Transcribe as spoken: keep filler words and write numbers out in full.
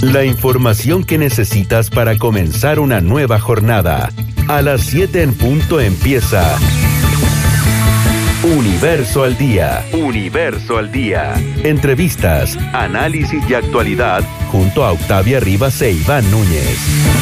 La información que necesitas para comenzar una nueva jornada. A las siete en punto empieza Universo al Día. Universo al Día. Entrevistas, análisis y actualidad junto a Octavia Rivas e Iván Núñez.